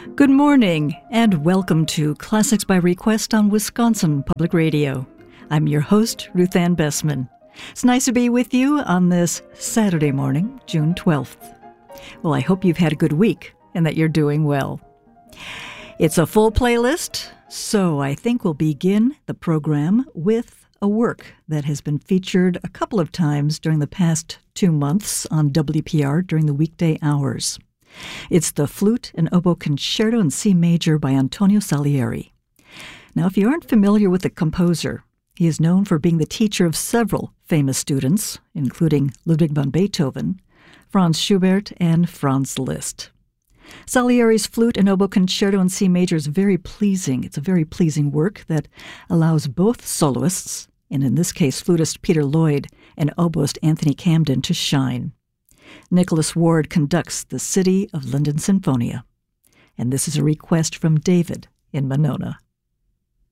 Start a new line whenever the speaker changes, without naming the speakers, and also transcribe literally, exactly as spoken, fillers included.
Good morning, and welcome to Classics by Request on Wisconsin Public Radio. I'm your host, Ruth Ann Bessman. It's nice to be with you on this Saturday morning, June twelfth. Well, I hope you've had a good week and that you're doing well. It's a full playlist, so I think we'll begin the program with a work that has been featured a couple of times during the past two months on W P R during the weekday hours. It's the Flute and Oboe Concerto in C Major by Antonio Salieri. Now, if you aren't familiar with the composer, he is known for being the teacher of several famous students, including Ludwig van Beethoven, Franz Schubert, and Franz Liszt. Salieri's Flute and Oboe Concerto in C Major is very pleasing. It's a very pleasing work that allows both soloists, and in this case flutist Peter Lloyd and oboist Anthony Camden, to shine. Nicholas Ward conducts the City of London Sinfonia. And this is a request from David in Monona.